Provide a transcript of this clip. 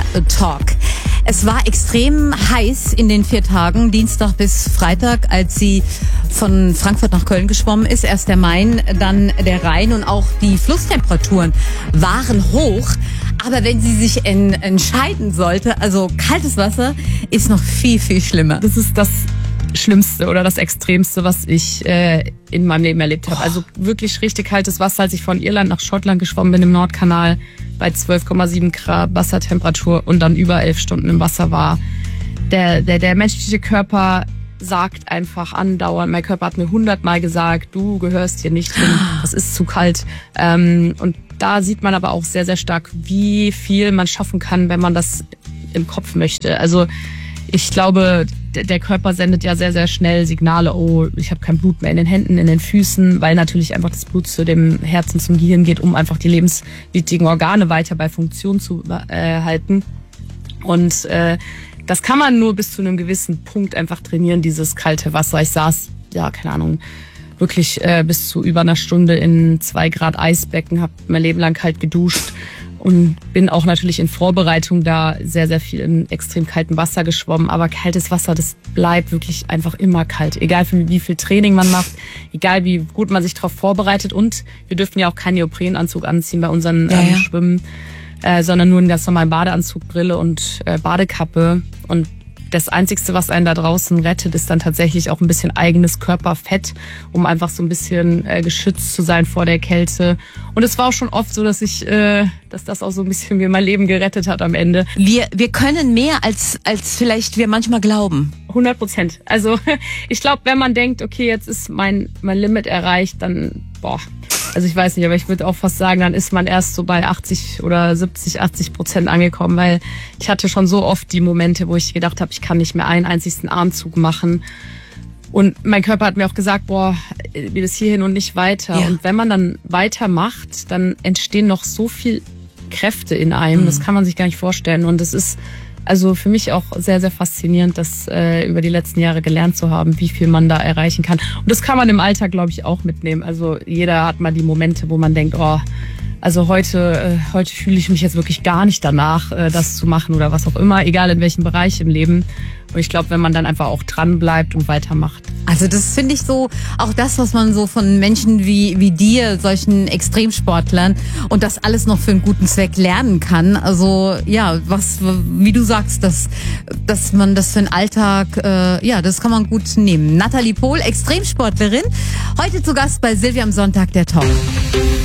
Talk. Es war extrem heiß in den 4 Tagen, Dienstag bis Freitag, als sie von Frankfurt nach Köln geschwommen ist. Erst der Main, dann der Rhein und auch die Flusstemperaturen waren hoch. Aber wenn sie sich entscheiden sollte, also kaltes Wasser ist noch viel, viel schlimmer. Das ist das Schlimmste oder das Extremste, was ich in meinem Leben erlebt habe. Also wirklich richtig kaltes Wasser, als ich von Irland nach Schottland geschwommen bin im Nordkanal bei 12,7 Grad Wassertemperatur und dann über 11 Stunden im Wasser war. Der menschliche Körper sagt einfach andauernd, mein Körper hat mir 100-mal gesagt, du gehörst hier nicht hin, das ist zu kalt. Und da sieht man aber auch sehr, sehr stark, wie viel man schaffen kann, wenn man das im Kopf möchte. Also ich glaube, der Körper sendet ja sehr, sehr schnell Signale, oh, ich habe kein Blut mehr in den Händen, in den Füßen, weil natürlich einfach das Blut zu dem Herzen, zum Gehirn geht, um einfach die lebenswichtigen Organe weiter bei Funktion zu halten. Und das kann man nur bis zu einem gewissen Punkt einfach trainieren, dieses kalte Wasser. Ich saß, ja, keine Ahnung, wirklich bis zu über einer Stunde in 2 Grad Eisbecken, habe mein Leben lang kalt geduscht und bin auch natürlich in Vorbereitung da sehr, sehr viel im extrem kalten Wasser geschwommen. Aber kaltes Wasser, das bleibt wirklich einfach immer kalt. Egal wie viel Training man macht, egal wie gut man sich darauf vorbereitet. Und wir dürfen ja auch keinen Neoprenanzug anziehen bei unseren Schwimmen, sondern nur einen ganz normalen Badeanzug, Brille und Badekappe. Und das Einzigste, was einen da draußen rettet, ist dann tatsächlich auch ein bisschen eigenes Körperfett, um einfach so ein bisschen geschützt zu sein vor der Kälte. Und es war auch schon oft so, dass das auch so ein bisschen mir mein Leben gerettet hat am Ende. Wir können mehr als vielleicht wir manchmal glauben. 100%. Also ich glaube, wenn man denkt, okay, jetzt ist mein Limit erreicht, dann also ich weiß nicht, aber ich würde auch fast sagen, dann ist man erst so bei 80 oder 70-80% angekommen, weil ich hatte schon so oft die Momente, wo ich gedacht habe, ich kann nicht mehr einen einzigsten Armzug machen. Und mein Körper hat mir auch gesagt, bis hierhin und nicht weiter. Ja. Und wenn man dann weitermacht, dann entstehen noch so viel Kräfte in einem, das kann man sich gar nicht vorstellen. Und es ist also für mich auch sehr, sehr faszinierend, das über die letzten Jahre gelernt zu haben, wie viel man da erreichen kann. Und das kann man im Alltag, glaube ich, auch mitnehmen. Also jeder hat mal die Momente, wo man denkt, also heute fühle ich mich jetzt wirklich gar nicht danach, das zu machen oder was auch immer, egal in welchem Bereich im Leben. Und ich glaube, wenn man dann einfach auch dran bleibt und weitermacht. Also das finde ich so, auch das, was man so von Menschen wie dir, solchen Extremsportlern und das alles noch für einen guten Zweck lernen kann. Also ja, wie du sagst, dass man das für den Alltag, das kann man gut nehmen. Nathalie Pohl, Extremsportlerin, heute zu Gast bei Silvia am Sonntag, der Talk.